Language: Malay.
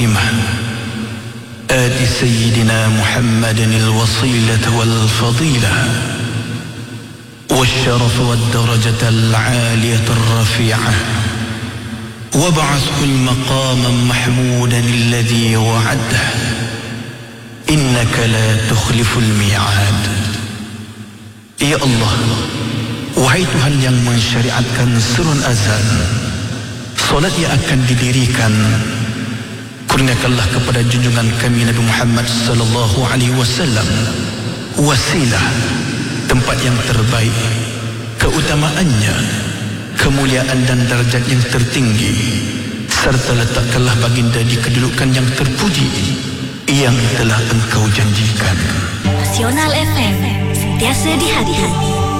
القائمة آت سيدنا محمد الوصيلة والفضيلة والشرف والدرجة العالية الرفيعة وابعثه المقام محمودا الذي وعده إنك لا تخلف الميعاد. Ya Allah, wahai Tuhan yang mensyariatkan serun azan, solat yang akan didirikan, kurniakanlah kepada junjungan kami Nabi Muhammad sallallahu alaihi wasallam wasilah, tempat yang terbaik, keutamaannya, kemuliaan dan darjat yang tertinggi, serta letakkanlah baginda di kedudukan yang terpuji yang telah engkau janjikan. Nasional FM, sentiasa di hati.